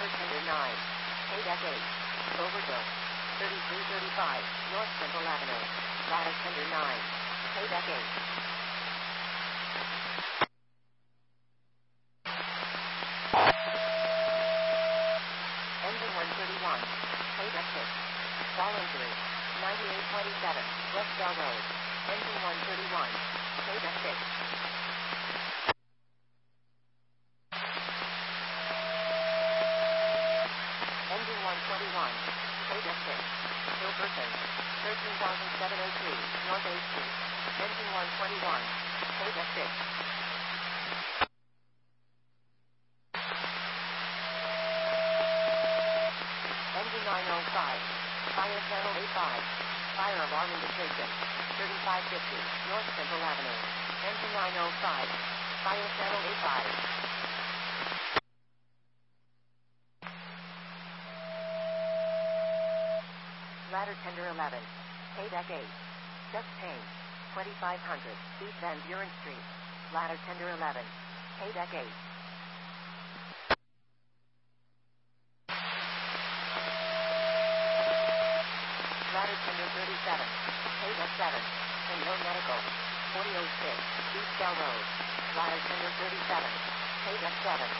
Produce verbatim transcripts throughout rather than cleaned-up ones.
Ladder Tender nine. Paydeck eight. Overville. thirty-three thirty-five, North Central Avenue. Ladder Tender nine. Paydeck eight. Engine one thirty-one. Paydeck six. Fall injury. ninety-eight twenty-seven, West Bell Road. Engine one thirty-one. Paydeck six. Engine one twenty-one. Paydeck six. Hilberton. thirteen thousand seven hundred two, North eighth Street. Engine one twenty-one. Paydeck six. Engine nine oh five. Fire channel A five. Fire alarm indication. thirty-five fifty, North Central Avenue. Engine nine oh five. Fire channel A five. Ladder Tender eleven. Paydeck eight. Just Payne. twenty-five hundred, East Van Buren Street. Ladder Tender eleven. Paydeck eight. Ladder Tender thirty-seven. Paydeck seven. And no medical. forty oh six, East Bell Road. Ladder Tender thirty-seven. Paydeck seven.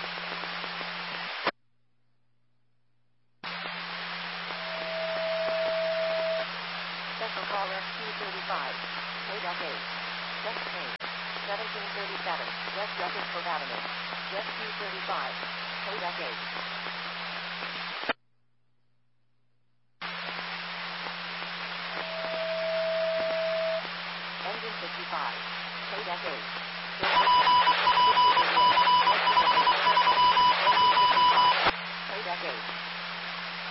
Special call Rescue thirty-five. Paydeck eight. Just Payne. seventeen thirty-seven, West Russell Avenue. Rescue thirty-five. Paydeck eight.